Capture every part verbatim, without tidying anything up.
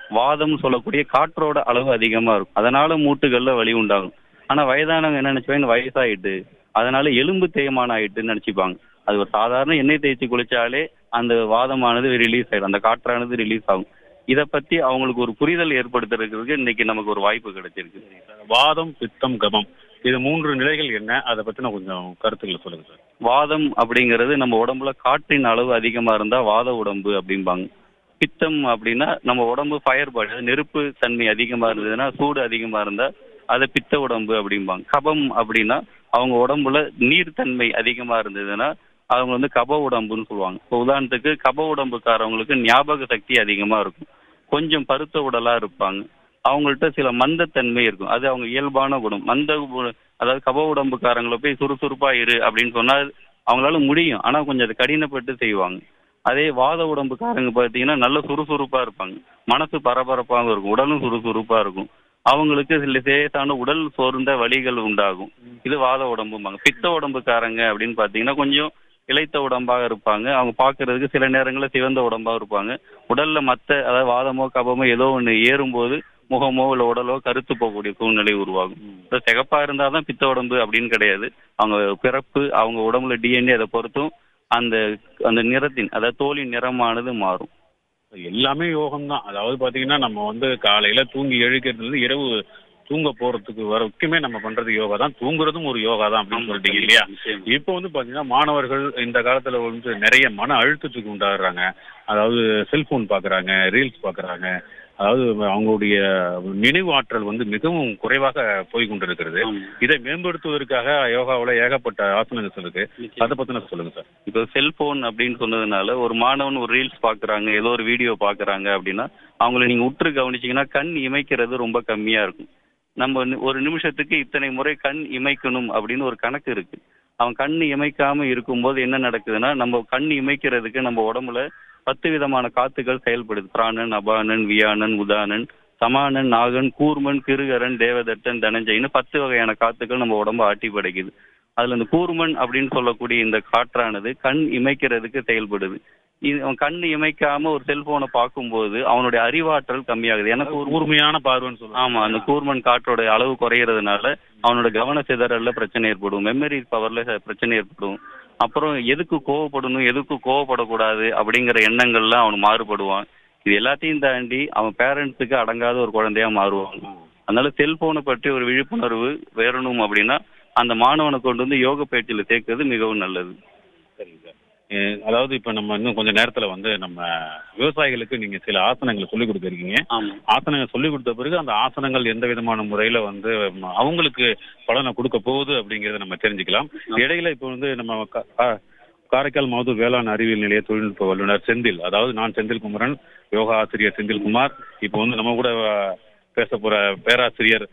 வாதம்னு சொல்லக்கூடிய காற்றோட அளவு அதிகமா இருக்கும். அதனால மூட்டுகள்ல வலி உண்டாகும். ஆனா வயதானவங்க என்ன நினைச்சுப்பாங்க, வயசாயிட்டு அதனால எலும்பு தேய்மானம் ஆயிட்டுன்னு நினைச்சுப்பாங்க. அது ஒரு சாதாரண எண்ணெய் தேய்ச்சி குளிச்சாலே அந்த வாதமானது ரிலீஸ் ஆயிடும். அந்த காற்றானது ரிலீஸ் ஆகும். இத பத்தி அவங்களுக்கு ஒரு புரிதல் ஏற்படுத்துறதுக்கு இன்னைக்கு நமக்கு ஒரு வாய்ப்பு கிடைச்சிருக்கு. வாதம், பித்தம், கபம் இது மூன்று நிலைகள் என்ன? அதை பத்தின கொஞ்சம் கருத்துக்களை சொல்லுங்க சார். வாதம் அப்படிங்கிறது நம்ம உடம்புல காற்றின் அளவு அதிகமா இருந்தா வாத உடம்பு அப்படிம்பாங்க. பித்தம் அப்படின்னா நம்ம உடம்பு ஃபயர் பாடி, நெருப்பு தன்மை அதிகமா இருந்ததுன்னா, சூடு அதிகமா இருந்தா அதை பித்த உடம்பு அப்படிம்பாங்க. கபம் அப்படின்னா அவங்க உடம்புல நீர்த்தன்மை அதிகமா இருந்ததுன்னா அவங்க வந்து கப உடம்புன்னு சொல்லுவாங்க. இப்போ உதாரணத்துக்கு கப உடம்புக்காரவங்களுக்கு ஞாபக சக்தி அதிகமா இருக்கும். கொஞ்சம் பருத்த உடலா இருப்பாங்க. அவங்கள்ட்ட சில மந்தத்தன்மை இருக்கும். அது அவங்க இயல்பான குணம். மந்த கு- அதாவது கப உடம்புக்காரங்களை போய் சுறுசுறுப்பா இரு அப்படின்னு சொன்னா அவங்களால முடியும். ஆனா கொஞ்சம் அதை கடினப்பட்டு செய்வாங்க. அதே வாத உடம்புக்காரங்க பார்த்தீங்கன்னா நல்ல சுறுசுறுப்பா இருப்பாங்க. மனசு பரபரப்பாக இருக்கும். உடலும் சுறுசுறுப்பா இருக்கும். அவங்களுக்கு சில லேசான உடல் சோர்ந்த வலிகள் உண்டாகும். இது வாத உடம்பும்பாங்க. பித்த உடம்புக்காரங்க அப்படின்னு பார்த்தீங்கன்னா கொஞ்சம் இளைத்த உடம்பாக இருப்பாங்க. அவங்க பார்க்கறதுக்கு சில நேரங்களில் சிவந்த உடம்பாக இருப்பாங்க. உடல்ல மற்ற அதாவது வாதமோ கபமோ ஏதோ ஒன்று ஏறும்போது முகமோ இல்லை உடலோ கருத்து போகக்கூடிய சூழ்நிலை உருவாகும். இப்போ சிகப்பா இருந்தால் தான் பித்த உடம்பு அப்படின்னு கிடையாது. அவங்க பிறப்பு அவங்க உடம்புல டிஎன்ஏ அதை பொறுத்தும் அந்த அந்த நிறத்தின் அதாவது தோலின் நிறமானது மாறும். எல்லாமே யோகம் தான். அதாவது பாத்தீங்கன்னா நம்ம வந்து காலையில தூங்கி எழுக்கிறது இரவு தூங்க போறதுக்கு வரைக்குமே நம்ம பண்றது யோகா தான். தூங்குறதும் ஒரு யோகா தான் அப்படின்னு சொல்லிட்டீங்க இல்லையா? இப்போ வந்து பாத்தீங்கன்னா மாணவர்கள் இந்த காலத்துல வந்து நிறைய மன அழுத்தத்துக்கு உண்டாடுறாங்க. அதாவது செல்போன் பாக்குறாங்க, ரீல்ஸ் பாக்குறாங்க. அதாவது அவங்களுடைய நினைவு ஆற்றல் வந்து மிகவும் குறைவாக போய் கொண்டிருக்கிறது. இதை மேம்படுத்துவதற்காக யோகாவில் ஏகப்பட்ட ஆசனங்கள் இருக்கு. அதை பத்தின சொல்லுங்க சார். இப்போ செல்போன் அப்படின்னு சொன்னதுனால ஒரு மாணவன் ஒரு ரீல்ஸ் பார்க்குறாங்க, ஏதோ ஒரு வீடியோ பார்க்குறாங்க அப்படின்னா அவங்கள நீங்கள் உற்று கவனிச்சிங்கன்னா கண் இமைக்கிறது ரொம்ப கம்மியாக இருக்கும். நம்ம நி- ஒரு நிமிஷத்துக்கு இத்தனை முறை கண் இமைக்கணும் அப்படின்னு ஒரு கணக்கு இருக்கு. அவன் கண் இமைக்காம இருக்கும்போது என்ன நடக்குதுன்னா நம்ம கண் இமைக்கிறதுக்கு நம்ம உடம்புல பத்து விதமான காத்துக்கள் செயல்படுது. பிராணன், அபானன், வியானன், உதானன், சமானன், நாகன், கூர்மன், கிருகரன், தேவதத்தன், தனஞ்சயன்னு பத்து வகையான காத்துக்கள் நம்ம உடம்ப ஆட்டி படைக்குது. அதுல இந்த கூர்மன் அப்படின்னு சொல்லக்கூடிய இந்த காற்றானது கண் இமைக்கிறதுக்கு செயல்படுது. இது அவன் கண் இமைக்காம ஒரு செல்போனை பார்க்கும்போது அவனுடைய அறிவாற்றல் கம்மியாகுது. ஏன்னா கூர்ம- கூர்மையான பார்வைன்னு சொல்லுவாங்க. ஆமா, அந்த கூர்மன் காற்றோட அளவு குறையிறதுனால அவனோட கவன சிதறல்ல பிரச்சனை ஏற்படும், மெமரி பவர்ல ச- பிரச்சனை ஏற்படும். அப்புறம் எதுக்கு கோவப்படணும், எதுக்கு கோவப்படக்கூடாது அப்படிங்கிற எண்ணங்கள்ல அவன் மாறுபடுவான். இது எல்லாத்தையும் தாண்டி அவன் பேரண்ட்ஸுக்கு அடங்காத ஒரு குழந்தையா மாறுவாங்க. அதனால செல்போனை பற்றி ஒரு விழிப்புணர்வு வேறணும் அப்படின்னா அந்த மாணவனை கொண்டு வந்து யோக பயிற்சியில சேர்க்கிறது மிகவும் நல்லது. சரிங்க சார். அஹ் அதாவது இப்ப நம்ம இன்னும் கொஞ்ச நேரத்துல வந்து நம்ம விவசாயிகளுக்கு நீங்க சில ஆசனங்களை சொல்லி கொடுத்துருக்கீங்க. ஆமா. ஆசனங்கள் சொல்லி கொடுத்த பிறகு அந்த ஆசனங்கள் எந்த விதமான முறையில வந்து ம, அவங்களுக்கு பலனை கொடுக்க போகுது அப்படிங்கறத நம்ம தெரிஞ்சுக்கலாம். இடையில இப்போ வந்து நம்ம கா- கா- காரைக்கால் மாவட்ட வேளாண் அறிவியல் நிலைய தொழில்நுட்ப வல்லுநர் செந்தில், அதாவது நான் செந்தில் குமரன், யோகா ஆசிரியர் செந்தில்குமார், இப்போ வந்து நம்ம கூட அஹ், பேச போற பேராசிரியர்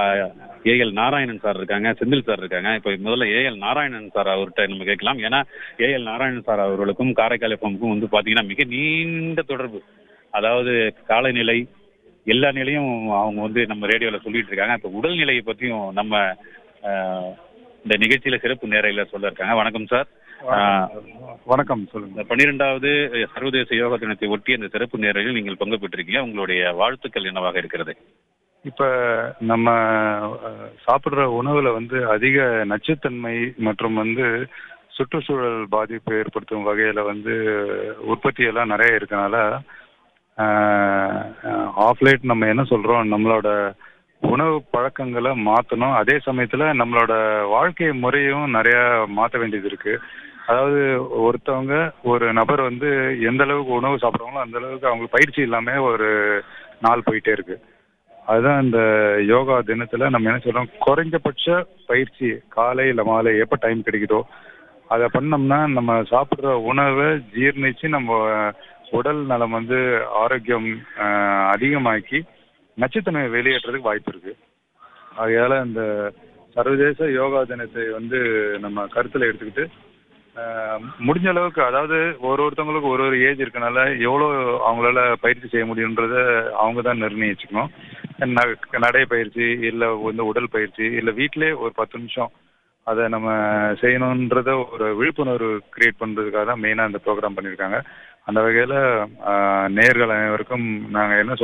ஏஎல் நாராயணன் சார் இருக்காங்க, செந்தில் சார் இருக்காங்க. இப்போ முதல்ல ஏஎல் நாராயணன் சார் அவர்கிட்ட நம்ம கேட்கலாம். ஏன்னா ஏஎல் நாராயணன் சார் அவர்களுக்கும் காரைக்கால் எஃப்எம்க்கும் வந்து பாத்தீங்கன்னா மிக நீண்ட தொடர்பு. அதாவது காலநிலை எல்லா நிலையும் அவங்க வந்து நம்ம ரேடியோல சொல்லிட்டு இருக்காங்க. இப்போ உடல்நிலையை பத்தியும் நம்ம அஹ், இந்த நிகழ்ச்சியில சிறப்பு நேரையில சொல்ல இருக்காங்க. வணக்கம் சார். அஹ், வணக்கம், சொல்லுங்க. இந்த பன்னிரெண்டாவது சர்வதேச யோகா தினத்தை ஒட்டி அந்த சிறப்பு நேரையில் நீங்கள் பங்கு பெற்றிருக்கீங்க. உங்களுடைய வாழ்த்துக்கள் என்னவாக இருக்கிறது? இப்ப நம்ம அஹ், சாப்பிடுற உணவுல வந்து அதிக நச்சுத்தன்மை மற்றும் வந்து சுற்றுச்சூழல் பாதிப்பு ஏற்படுத்தும் வகையில வந்து உற்பத்தி எல்லாம் நிறைய இருக்கனால ஆஃப் லைட் நம்ம என்ன சொல்றோம், நம்மளோட உணவு பழக்கங்களை மாற்றணும். அதே சமயத்துல நம்மளோட வாழ்க்கை முறையும் நிறைய மாற்ற வேண்டியது இருக்கு. அதாவது ஒருத்தவங்க ஒரு நபர் வந்து எந்த அளவுக்கு உணவு சாப்பிட்றாங்களோ அந்த அளவுக்கு அவங்களுக்கு பயிற்சி இல்லாம ஒரு நாள் போயிட்டே இருக்கு. அதுதான் இந்த யோகா தினத்துல நம்ம என்ன சொல்றோம், குறைஞ்சபட்ச பயிற்சி காலை இல்ல மாலை எப்ப டைம் கிடைக்குதோ அதை பண்ணோம்னா நம்ம சாப்பிட்ற உணவை ஜீர்ணிச்சு நம்ம உடல் நலம் வந்து ஆரோக்கியம் அஹ், அதிகமாக்கி நச்சுத்தன்மையை வெளியேற்றதுக்கு வாய்ப்பு இருக்கு. ஆகையால இந்த சர்வதேச யோகா தினத்தை வந்து நம்ம கருத்துல எடுத்துக்கிட்டு அஹ், முடிஞ்ச அளவுக்கு, அதாவது ஒரு ஒருத்தவங்களுக்கு ஒரு ஒரு ஏஜ் இருக்கனால எவ்வளோ அவங்களால பயிற்சி செய்ய முடியுன்றத அவங்க தான் நிர்ணயிச்சுக்கணும். ந- நடைப்பயிற்சி இல்லை வந்து உடல் பயிற்சி இல்லை வீட்டிலே ஒரு பத்து நிமிஷம் அதை நம்ம செய்யணுன்றத ஒரு விழிப்புணர்வு கிரியேட் பண்ணுறதுக்காக தான் மெயினாக இந்த ப்ரோக்ராம் பண்ணியிருக்காங்க. அந்த வகையில் நேயர்கள் அனைவருக்கும் நாங்கள் என்ன